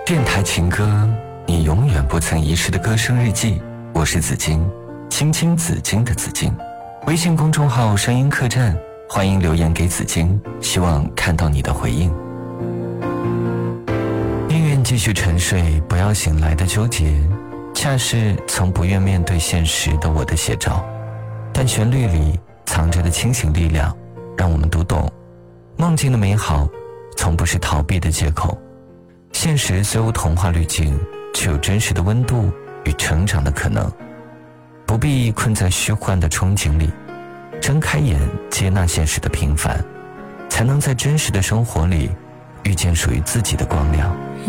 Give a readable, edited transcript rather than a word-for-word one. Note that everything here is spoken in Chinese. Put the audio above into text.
电台情歌，你永远不曾遗失的歌声日记。我是紫金，青青紫金的紫金。微信公众号声音客栈，欢迎留言给紫金，希望看到你的回应。宁愿继续沉睡，不要醒来的纠结，恰是从不愿面对现实的我的写照。但旋律里藏着的清醒力量，让我们读懂，梦境的美好从不是逃避的借口。现实虽无童话滤镜，却有真实的温度与成长的可能。不必困在虚幻的憧憬里，睁开眼接纳现实的平凡，才能在真实的生活里遇见属于自己的光亮。